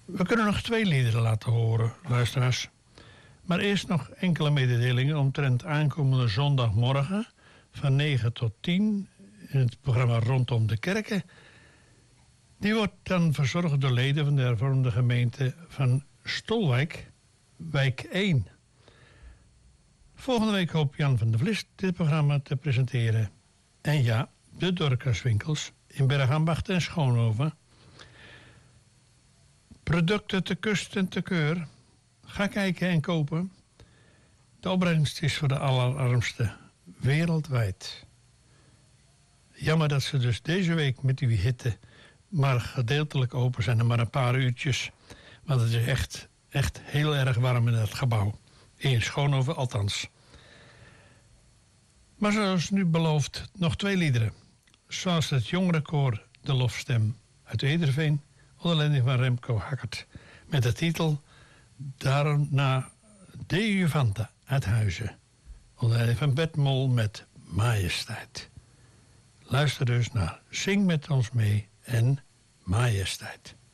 We kunnen nog 2 liederen laten horen, luisteraars. Maar eerst nog enkele mededelingen omtrent aankomende zondagmorgen van 9 tot 10 in het programma Rondom de Kerken. Die wordt dan verzorgd door leden van de hervormde gemeente van Stolwijk, wijk 1. Volgende week hoopt Jan van der Vlist dit programma te presenteren. En ja, de Dorcaswinkels in Bergambacht en Schoonhoven. Producten te kust en te keur. Ga kijken en kopen. De opbrengst is voor de allerarmsten wereldwijd. Jammer dat ze dus deze week met die hitte maar gedeeltelijk open zijn en maar een paar uurtjes. Want het is echt heel erg warm in het gebouw. In Schoonhoven althans. Maar zoals nu beloofd, nog 2 liederen. Zoals het jongerenkoor De Lofstem uit Ederveen, onder leiding van Remco Hackert. Met de titel Daarna De Juvanta uit Huizen. Onder leiding van Bert Mol met Majesteit. Luister dus naar Zing met ons mee en Majesteit.